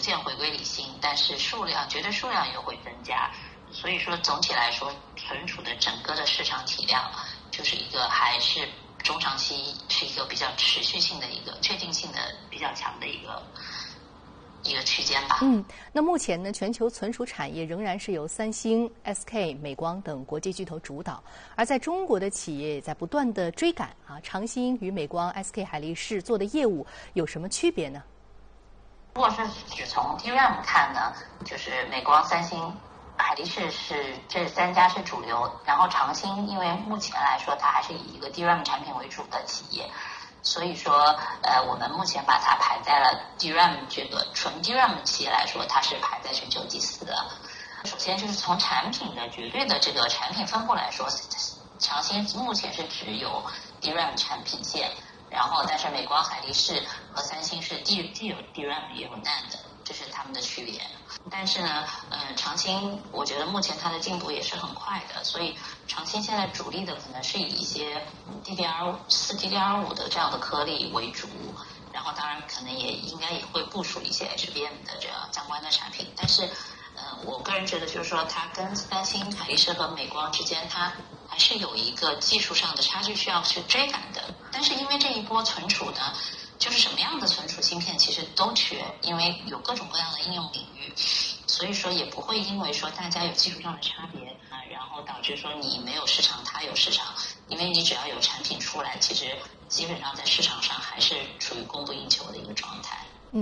渐回归理性，但是绝对数量又会增加。所以说总体来说，存储的整个的市场体量就是一个还是中长期是一个比较持续性的一个确定性的比较强的一个区间吧。 那目前呢，全球存储产业仍然是由三星、SK、美光等国际巨头主导，而在中国的企业也在不断的追赶啊。长兴与美光、SK 海力士做的业务有什么区别呢？ 如果是只从 DRAM 看呢，就是美光、三星、海力士是这三家是主流，然后长兴因为目前来说它还是以一个 DRAM 产品为主的企业，所以说我们目前把它排在了 DRAM 这个纯 DRAM 企业来说，它是排在全球第4的。首先就是从产品的绝对的这个产品分布来说，长兴目前是只有 DRAM 产品线，然后但是美光、海力士和三星是既有 DRAM 也有 NAND， 这是他们的区别。但是呢，长兴我觉得目前它的进步也是很快的，所以长兴现在主力的可能是以一些 DDR4、DDR5 的这样的颗粒为主，然后当然可能应该也会部署一些 HBM 的这样相关的产品。但是我个人觉得就是说它跟三星、海力士和美光之间它还是有一个技术上的差距需要去追赶的。但是因为这一波存储呢，就是什么样的存储芯片其实都缺，因为有各种各样的应用领域，所以说也不会因为说大家有技术上的差别然后导致说你没有市场他有市场，因为你只要有产品出来，其实基本上在市场上还是处于供不应求的一个状态。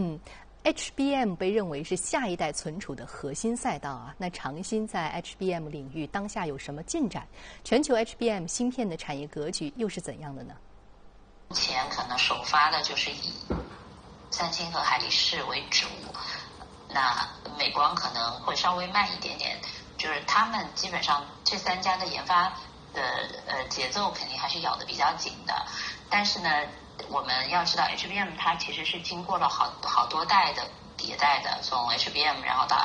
HBM 被认为是下一代存储的核心赛道啊。那长兴在 HBM 领域当下有什么进展？全球 HBM 芯片的产业格局又是怎样的呢？ 目前可能首发的就是以三星和海力士为主，那美光可能会稍微慢一点点，就是他们基本上这三家的研发的节奏肯定还是咬得比较紧的。但是呢，我们要知道 HBM 它其实是经过了好多代的迭代的，从 HBM 然后到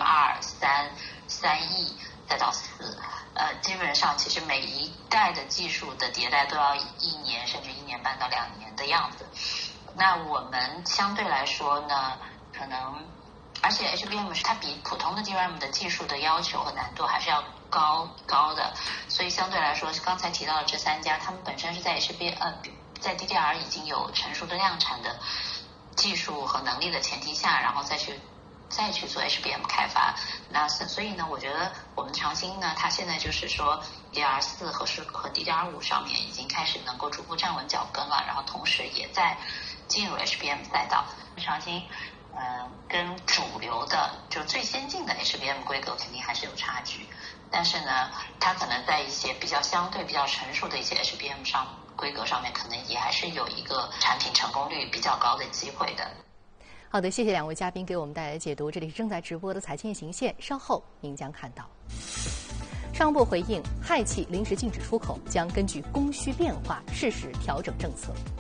HBM2、3E 再到4，基本上其实每一代的技术的迭代都要1年甚至1年半到2年的样子。那我们相对来说呢，可能而且 HBM 它比普通的 DRAM 的技术的要求和难度还是要高的，所以相对来说刚才提到的这三家，他们本身是在在 DDR 已经有成熟的量产的技术和能力的前提下，然后再去做 HBM 开发。那所以呢，我觉得我们长兴呢，它现在就是说 DDR4 和 DDR5 上面已经开始能够逐步站稳脚跟了，然后同时也在进入 HBM 赛道。长兴跟主流的就最先进的 HBM 规格肯定还是有差距，但是呢，它可能在一些相对比较成熟的一些 HBM 规格上面，可能也还是有一个产品成功率比较高的机会的。 好的，谢谢两位嘉宾给我们带来的解读。这里是正在直播的财经行线，稍后您将看到。商务部回应，氦气临时禁止出口，将根据供需变化适时调整政策。